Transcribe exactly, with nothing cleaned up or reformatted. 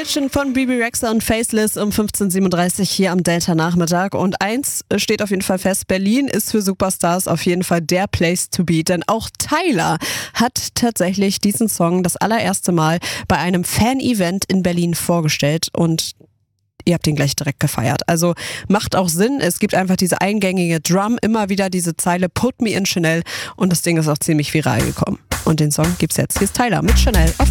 Reflection von Bebe Rexha und Faceless um fünfzehn Uhr siebenunddreißig hier am Delta-Nachmittag. Und eins steht auf jeden Fall fest, Berlin ist für Superstars auf jeden Fall der Place to be. Denn auch Tyler hat tatsächlich diesen Song das allererste Mal bei einem Fan-Event in Berlin vorgestellt und ihr habt ihn gleich direkt gefeiert. Also macht auch Sinn, es gibt einfach diese eingängige Drum, immer wieder diese Zeile Put Me in Chanel und das Ding ist auch ziemlich viral gekommen. Und den Song gibt's jetzt. Hier ist Tyler mit Chanel auf